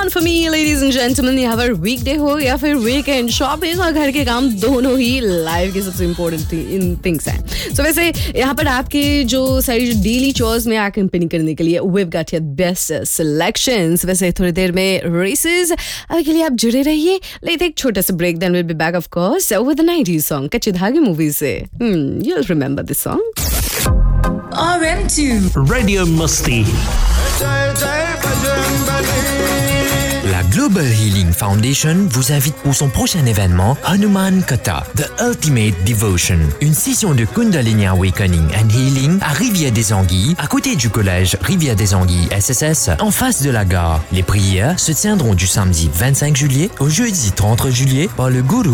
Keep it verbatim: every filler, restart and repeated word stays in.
on for me, ladies and gentlemen. यहाँ पर वीकडे हो या फिर वीकेंड, शॉपिंग और घर के काम दोनों ही लाइफ के सबसे इम्पोर्टेंट थिंग्स हैं. सो वैसे यहाँ पर आपके जो सारी डेली चोर्स में एक्टिंग करने के लिए we've got your best selections. वैसे थोड़ी देर में रेसेस, अभी के लिए आप जुड़े रहिए. लेते एक छोटा सा break, then we'll be back of course with the nineties song कच्चे धागे मूवी से. Hmm, you'll remember this song. R M two Radio Musti. La Global Healing Foundation vous invite pour son prochain événement Hanuman Katha, The Ultimate Devotion, une session de Kundalini Awakening and Healing à Rivière-des-Anguilles, à côté du collège Rivière-des-Anguilles S S S, en face de la gare. Les prières se tiendront du samedi vingt-cinq juillet au jeudi trente juillet par le gourou